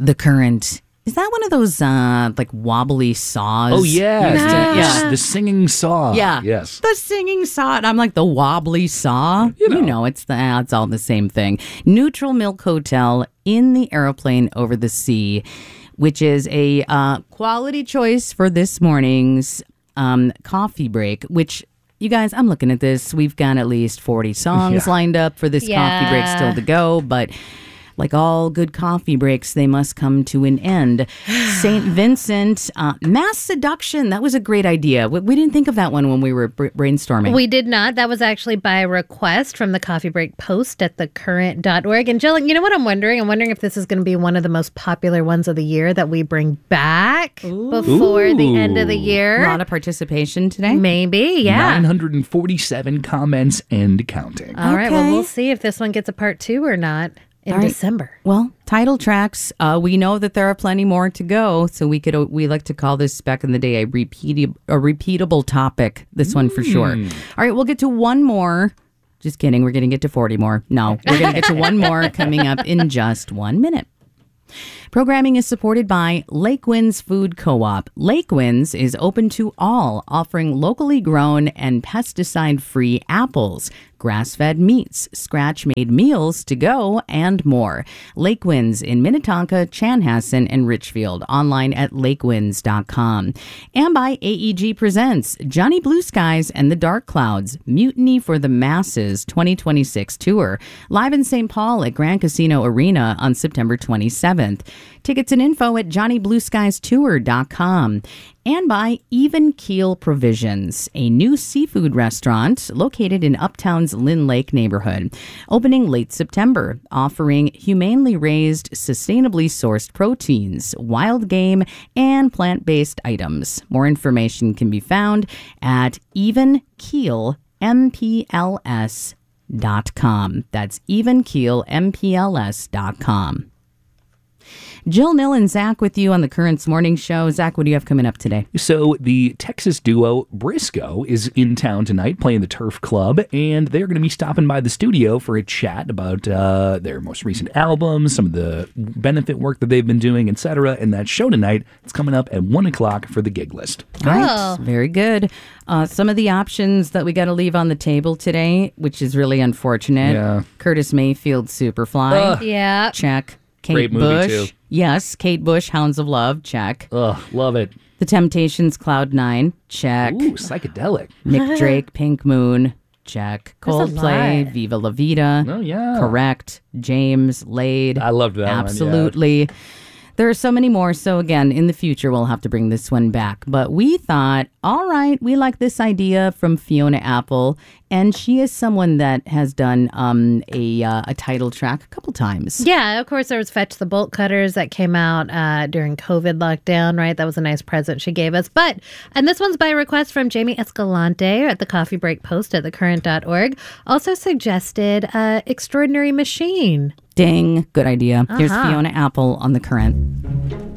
The Current. Is that one of those like wobbly saws? Oh, yeah. Yeah. The singing saw. Yeah. Yes. The singing saw. And I'm like, the wobbly saw? You know it's all the same thing. Neutral Milk Hotel in the Aeroplane Over the Sea, which is a quality choice for this morning's coffee break, which... You guys, I'm looking at this. We've got at least 40 songs lined up for this coffee break still to go, but like all good coffee breaks, they must come to an end. St. Vincent, Mass Seduction. That was a great idea. We didn't think of that one when we were brainstorming. We did not. That was actually by request from the Coffee Break post at thecurrent.org. And Jill, you know what I'm wondering? I'm wondering if this is going to be one of the most popular ones of the year that we bring back before the end of the year. A lot of participation today. Maybe, yeah. 947 comments and counting. All right, well, we'll see if this one gets a part 2 or not. In December. Well, title tracks. We know that there are plenty more to go, so we like to call this back in the day a repeatable topic. This one for sure. All right, we'll get to one more. Just kidding. We're going to get to 40 more. No, we're going to get to one more coming up in just 1 minute. Programming is supported by Lake Winds Food Co-op. Lake Winds is open to all, offering locally grown and pesticide-free apples, grass-fed meats, scratch-made meals to go, and more. Lake Winds in Minnetonka, Chanhassen, and Richfield. Online at lakewinds.com. And by AEG Presents Johnny Blue Skies and the Dark Clouds, Mutiny for the Masses 2026 Tour. Live in St. Paul at Grand Casino Arena on September 27th. Tickets and info at JohnnyBlueSkiesTour.com. And by Even Keel Provisions, a new seafood restaurant located in Uptown's Lynn Lake neighborhood, opening late September, offering humanely raised, sustainably sourced proteins, wild game, and plant-based items. More information can be found at evenkeelmpls.com. That's evenkeelmpls.com. Jill, Nil, and Zach with you on the Currents Morning Show. Zach, what do you have coming up today? So the Texas duo Briscoe is in town tonight playing the Turf Club, and they're going to be stopping by the studio for a chat about their most recent albums, some of the benefit work that they've been doing, etc. And that show tonight, it's coming up at 1 o'clock for the gig list. All right, very good. Some of the options that we got to leave on the table today, which is really unfortunate. Yeah. Curtis Mayfield, Superfly. Yeah. Check. Kate Great movie, Bush. too. Yes, Kate Bush, Hounds of Love. Check. Ugh, love it. The Temptations, Cloud 9. Check. Ooh, psychedelic. Nick Drake, Pink Moon. Check. There's a Coldplay, lot. Viva La Vida. Oh, yeah. Correct. James, Laid. I loved that one, yeah. Absolutely. There are so many more. So again, in the future, we'll have to bring this one back. But we thought, all right, we like this idea from Fiona Apple. And she is someone that has done a title track a couple times. Yeah, of course, there was Fetch the Bolt Cutters that came out during COVID lockdown, right? That was a nice present she gave us. And this one's by request from Jamie Escalante at the Coffee Break post at thecurrent.org. Also suggested Extraordinary Machine. Ding. Good idea. Here's Fiona Apple on The Current.